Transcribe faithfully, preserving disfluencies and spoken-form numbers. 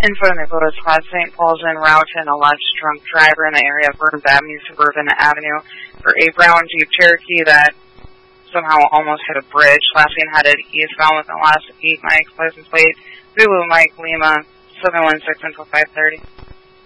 Info Nicholas Class Saint Paul's en route to an alleged drunk driver in the area of Burns Avenue, Suburban Avenue, for a brown Jeep Cherokee that somehow almost hit a bridge. Last seen headed eastbound with the last eight Mike's license plate, Zulu Mike Lima, seven one six until five thirty.